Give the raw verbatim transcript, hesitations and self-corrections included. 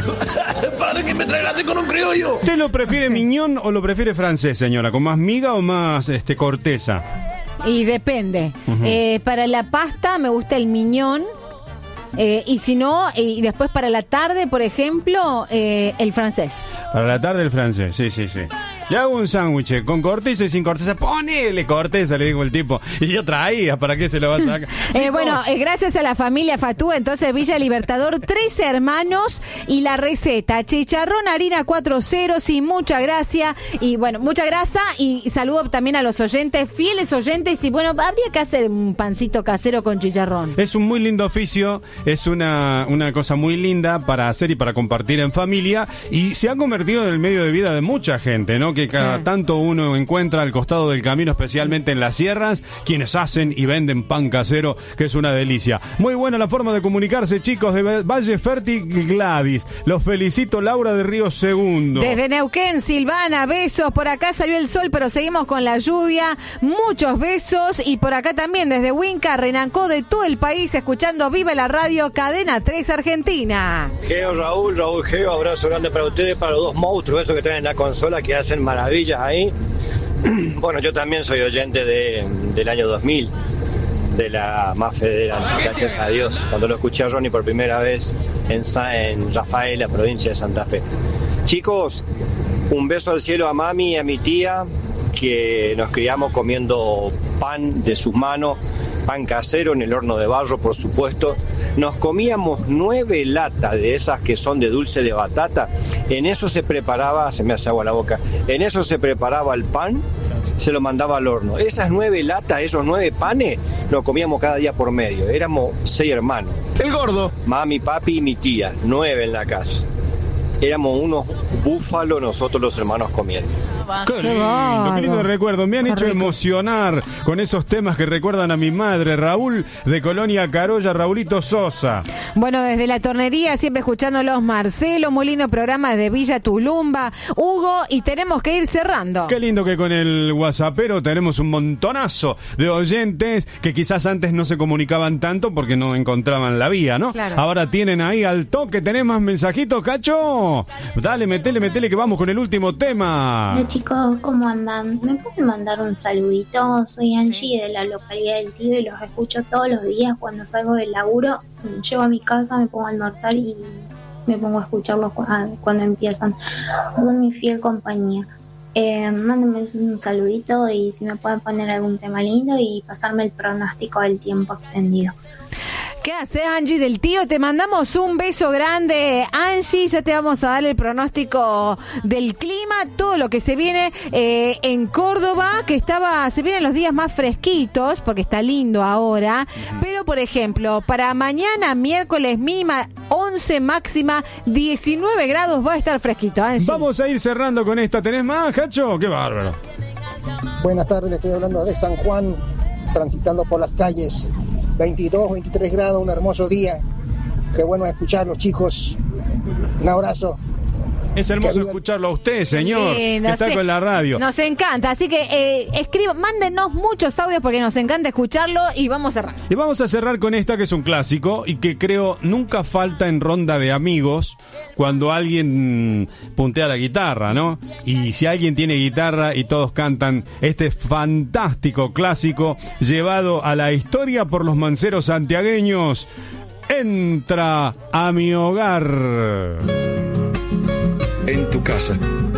Para que me tragaste con un criollo. ¿Usted lo prefiere miñón o lo prefiere francés, señora? ¿Con más miga o más este corteza? Y depende. Uh-huh. Eh, para la pasta me gusta el miñón. Eh, y si no, y después para la tarde, por ejemplo, eh, el francés. Para la tarde el francés, sí, sí, sí. Le hago un sándwich con corteza y sin corteza. Ponele corteza, le digo el tipo. Y yo traía, ¿para qué se lo va a sacar? eh, bueno, eh, gracias a la familia Fatú, entonces Villa Libertador, tres hermanos y la receta. Chicharrón, harina cuatro ceros y mucha gracia. Y bueno, mucha grasa y saludo también a los oyentes, fieles oyentes. Y bueno, habría que hacer un pancito casero con chicharrón. Es un muy lindo oficio, es una, una cosa muy linda para hacer y para compartir en familia. Y se ha convertido en el medio de vida de mucha gente, ¿no? Que cada sí. tanto uno encuentra al costado del camino, especialmente en las sierras, quienes hacen y venden pan casero, que es una delicia. Muy buena la forma de comunicarse, chicos, de Valle Fértil Gladys. Los felicito, Laura de Río Segundo. Desde Neuquén, Silvana, besos. Por acá salió el sol, pero seguimos con la lluvia. Muchos besos. Y por acá también, desde Huinca, Renancó, de todo el país, escuchando Viva la Radio, Cadena tres Argentina. Geo, Raúl, Raúl Geo, abrazo grande para ustedes, para los dos monstruos, esos que traen la consola, que hacen maravillas ahí. Bueno, yo también soy oyente de, del año dos mil, de la más federal, gracias a Dios, cuando lo escuché a Ronnie por primera vez en, en Rafaela, provincia de Santa Fe. Chicos, un beso al cielo a mami y a mi tía, que nos criamos comiendo pan de sus manos, pan casero en el horno de barro, por supuesto. Nos comíamos nueve latas de esas que son de dulce de batata. En eso se preparaba, se me hace agua la boca, en eso se preparaba el pan, se lo mandaba al horno. Esas nueve latas, esos nueve panes, los comíamos cada día por medio. Éramos seis hermanos. El gordo. Mami, papi y mi tía, nueve en la casa. Éramos unos búfalos nosotros los hermanos comiendo. Qué lindo, qué lindo recuerdo. Me han qué hecho rico. Emocionar con esos temas que recuerdan a mi madre, Raúl de Colonia Carolla, Raulito Sosa. Bueno, desde la tornería, siempre escuchándolos, Marcelo, muy lindo programa desde Villa Tulumba, Hugo, y tenemos que ir cerrando. Qué lindo que con el WhatsAppero tenemos un montonazo de oyentes que quizás antes no se comunicaban tanto porque no encontraban la vía, ¿no? Claro. Ahora tienen ahí al toque. ¿Tenés más mensajitos, Cacho? Dale, metele, metele que vamos con el último tema. Hola chicos, ¿cómo andan? ¿Me pueden mandar un saludito? Soy Angie sí. de la localidad del Tío y los escucho todos los días cuando salgo del laburo. Llego a mi casa, me pongo a almorzar y me pongo a escucharlos cuando empiezan. Son mi fiel compañía. Eh, mándenme un saludito y si me pueden poner algún tema lindo y pasarme el pronóstico del tiempo extendido. ¿Qué haces, Angie del Tío? Te mandamos un beso grande, Angie. Ya te vamos a dar el pronóstico del clima, todo lo que se viene eh, en Córdoba, que estaba, se vienen los días más fresquitos, porque está lindo ahora. Pero, por ejemplo, para mañana, miércoles, mínima once, máxima diecinueve grados, va a estar fresquito, Angie. Vamos a ir cerrando con esta. ¿Tenés más, Cacho? ¡Qué bárbaro! Buenas tardes, le estoy hablando de San Juan, transitando por las calles. veintidós, veintitrés grados, un hermoso día. Qué bueno escucharlos, chicos. Un abrazo. Es hermoso escucharlo a usted, señor, sí, que está sí, con la radio. Nos encanta, así que eh, escriban, mándenos muchos audios porque nos encanta escucharlo y vamos a cerrar. Y vamos a cerrar con esta que es un clásico y que creo nunca falta en ronda de amigos cuando alguien puntea la guitarra, ¿no? Y si alguien tiene guitarra y todos cantan este fantástico clásico llevado a la historia por los manceros santiagueños, Entra a mi hogar. En tu casa,